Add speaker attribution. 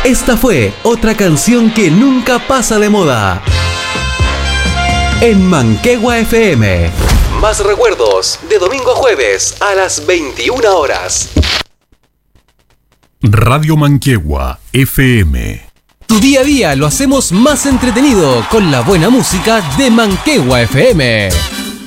Speaker 1: Esta fue otra canción que nunca pasa de moda. En Manquehue FM. Más recuerdos de domingo a jueves a las 21 horas.
Speaker 2: Radio Manquehue FM.
Speaker 1: Tu día a día lo hacemos más entretenido con la buena música de Manquehue FM.